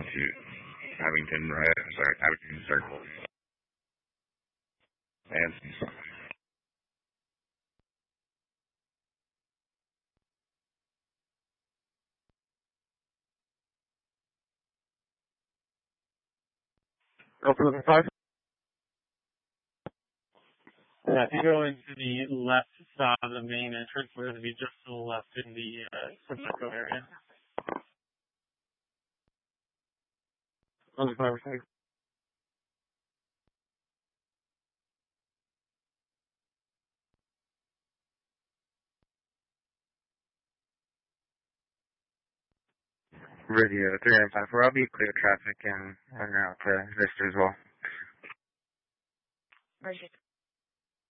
onto Abington Circle. And Open the 5. Yeah, if you go into the left side of the main entrance, we're going to be just to the left in the Pacifico area. On the 5 side. Radio 354, I'll be clear traffic and out to Vista as well. Roger.